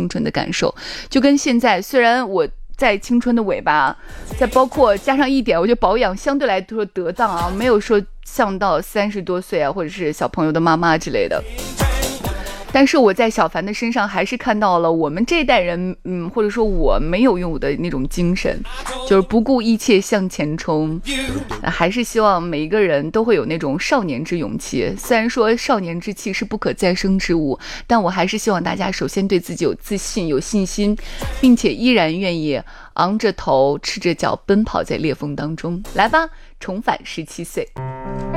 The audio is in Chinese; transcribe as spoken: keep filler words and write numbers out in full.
青春的感受。就跟现在，虽然我在青春的尾巴，再包括加上一点，我觉得保养相对来说得当啊，没有说像到三十多岁啊，或者是小朋友的妈妈之类的。但是我在小凡的身上还是看到了我们这一代人，嗯，或者说我没有拥有的那种精神，就是不顾一切向前冲。还是希望每一个人都会有那种少年之勇气。虽然说少年之气是不可再生之物，但我还是希望大家首先对自己有自信、有信心，并且依然愿意昂着头、赤着脚奔跑在裂缝当中。来吧，重返十七岁。